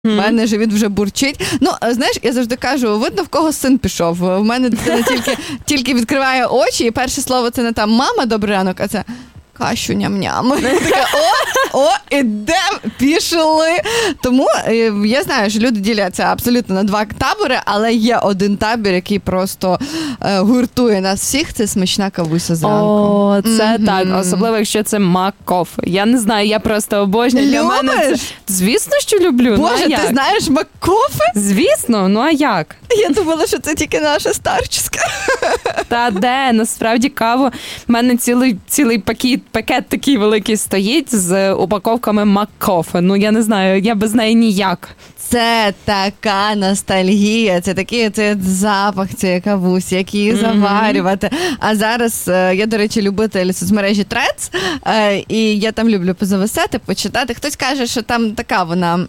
в мене живіт вже бурчить. Ну, знаєш, я завжди кажу, видно, в кого син пішов. В мене дитина тільки відкриває очі, і перше слово це не там «мама, добрий ранок», а це «кашу ням-ням». Така, ідем, пішли. Тому я знаю, що люди діляться абсолютно на два табори, але є один табір, який просто гуртує нас всіх, це смачна кавуся зранку. О, це так, особливо, якщо це Маккофе. Я не знаю, я просто обожнюю. Для мене це... Звісно, що люблю. Боже, ти знаєш Маккофе? Звісно, ну а як? Я думала, що це тільки наша старчиська. Та де, насправді каву. В мене цілий пакет такий великий стоїть з упаковками Маккофе. Ну, я не знаю, я без неї ніяк. Це така ностальгія, це такий запах цієї кавусі, як її заварювати. А зараз я, до речі, любитель соцмережі Threads, і я там люблю позависати, почитати. Хтось каже, що там така вона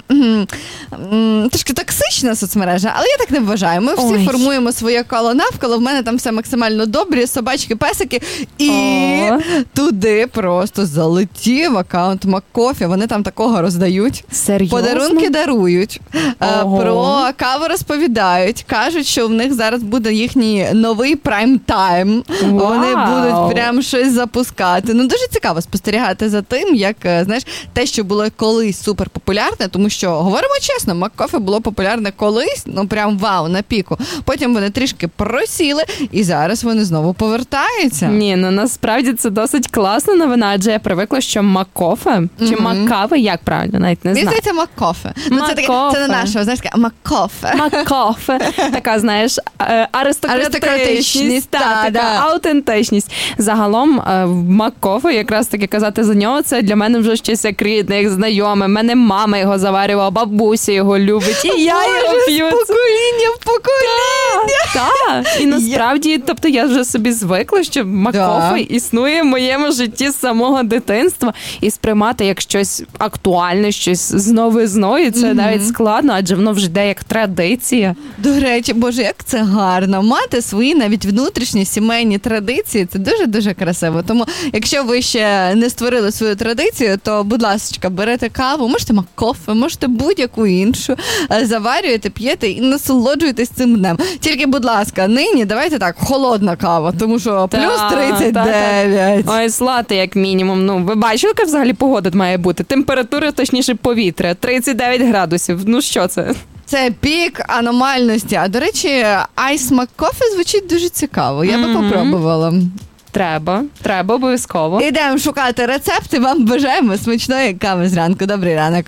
трошки токсична соцмережа, але я так не вважаю. Ми всі формуємо своє коло навколо, в мене там все максимально добрі, собачки, песики, і туди просто залетів акаунт Маккофе, вони там такого роздають. Серйозно? Подарунки дарують. Про каву розповідають. Кажуть, що в них зараз буде їхній новий прайм-тайм. Вони будуть прям щось запускати. Ну, дуже цікаво спостерігати за тим, як, знаєш, те, що було колись суперпопулярне, тому що, говоримо чесно, Маккофе було популярне колись, ну, прям вау, на піку. Потім вони трішки просіли, і зараз вони знову повертаються. Ні, ну, насправді це досить класна новина, адже я привикла, що Маккофе, чи Маккаве, як правильно, навіть не знаю. Він здається Маккофе. Ну, це не нашого, знаєш, Маккофе. Маккофе. Така, знаєш, аристократичність, аутентичність. Загалом, Маккофе, якраз таки казати за нього, це для мене вже щось як рідне, як знайоме. Мене мама його заварювала, бабуся його любить, і я його п'ю. З покоління в покоління. Так. І насправді, тобто я вже собі звикла, що Маккофе існує в моєму житті з самого дитинства, і сприймати як щось актуальне, щось з новизною, це навіть складно, адже воно вже йде як традиція. До речі, Боже, як це гарно. Мати свої навіть внутрішні сімейні традиції, це дуже-дуже красиво. Тому, якщо ви ще не створили свою традицію, то, будь ласка, берете каву, можете Маккофе, можете будь-яку іншу, заварюєте, п'єте і насолоджуєтесь цим днем. Тільки, будь ласка, нині давайте так, холодна кава, тому що плюс 39. Ой, слати як мінімум. Ну, ви бачили, яка взагалі погода має бути? Температура, точніше, повітря. 39 градусів. Ну, що це? Це пік аномальності. А, до речі, Айс Маккофе звучить дуже цікаво. Я би попробувала. Треба обов'язково. Ідемо шукати рецепти. Вам бажаємо смачної кави зранку. Добрий ранок.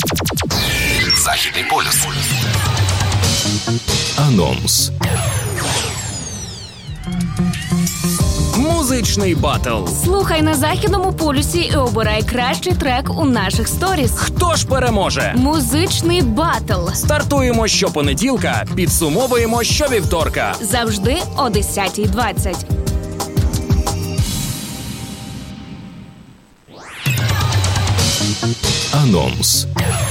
Західний полюс. Анонс. Музичний батл. Слухай на Західному полюсі і обирай кращий трек у наших сторіс. Хто ж переможе? Музичний батл. Стартуємо щопонеділка, підсумовуємо щовівторка. Завжди о 10:20. Анонс.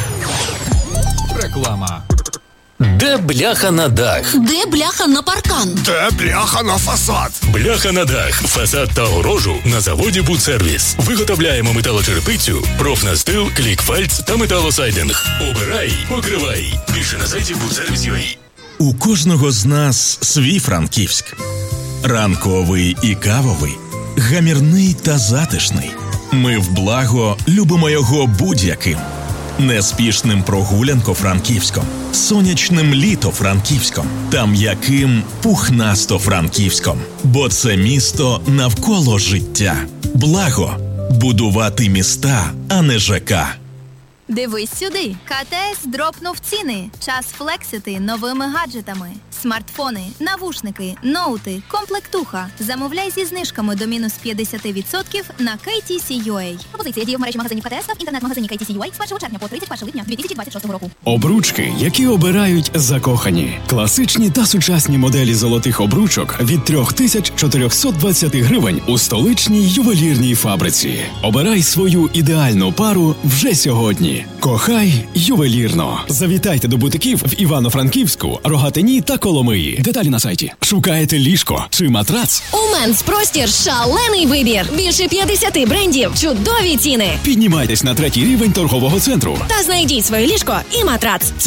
Реклама. Де бляха на дах? Де бляха на паркан? Де бляха на фасад? Бляха на дах, фасад та огорожу на заводі «Будсервіс». Виготовляємо металочерепицю, профнастил, клікфальц та металосайдинг. Обирай, покривай. Більше на сайті «Будсервіс.UA». У кожного з нас свій Франківськ. Ранковий і кавовий, гамірний та затишний. Ми в благо любимо його будь-яким. Неспішним прогулянко-франківськом, сонячним літо-франківськом та м'яким пухнасто-франківськом. Бо це місто навколо життя. Благо – будувати міста, а не ЖК. Дивись сюди. КТС дропнув ціни. Час флексити новими гаджетами. Смартфони, навушники, ноути, комплектуха. Замовляй зі знижками до мінус 50% на KTC.UA. Пропозиція діє в мережі магазинів КТС та в інтернет-магазині KTC.UA з 1 червня по 31 липня 2026 року. Обручки, які обирають закохані. Класичні та сучасні моделі золотих обручок від 3420 гривень у столичній ювелірній фабриці. Обирай свою ідеальну пару вже сьогодні. ціні. Кохай ювелірно. Завітайте до бутиків в Івано-Франківську, Рогатині та Коломиї. Деталі на сайті. Шукаєте ліжко чи матрац? У Менс Простір шалений вибір. Більше 50 брендів, чудові ціни. Піднімайтесь на 3-й рівень торгового центру. Та знайдіть своє ліжко і матрац.